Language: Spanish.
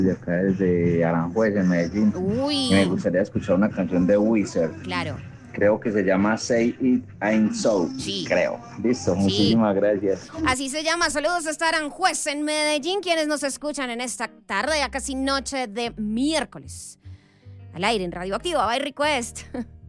de acá desde Aranjuez, en Medellín. Y me Uy, gustaría escuchar una canción de Wizard. claro. Creo que se llama Say It Ain't So. Sí, Creo. Listo, sí. muchísimas gracias. Así se llama. Saludos hasta Aranjuez en Medellín, quienes nos escuchan en esta tarde, ya casi noche de miércoles. Al aire en Radioactiva, by Request.